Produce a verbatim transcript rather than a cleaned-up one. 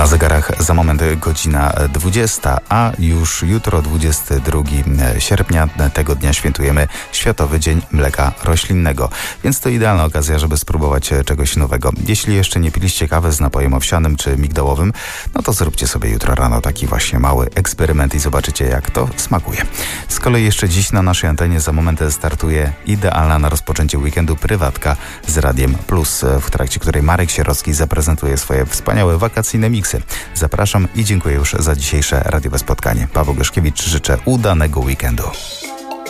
Na zegarach za moment godzina dwudziesta, a już jutro, dwudziestego drugiego sierpnia, tego dnia świętujemy Światowy Dzień Mleka Roślinnego. Więc to idealna okazja, żeby spróbować czegoś nowego. Jeśli jeszcze nie piliście kawy z napojem owsianym czy migdałowym, no to zróbcie sobie jutro rano taki właśnie mały eksperyment i zobaczycie, jak to smakuje. Z kolei jeszcze dziś na naszej antenie za moment startuje idealna na rozpoczęcie weekendu prywatka z Radiem Plus, w trakcie której Marek Sierocki zaprezentuje swoje wspaniałe wakacyjne miksy. Zapraszam i dziękuję już za dzisiejsze radiowe spotkanie. Paweł Goszkiewicz, życzę udanego weekendu.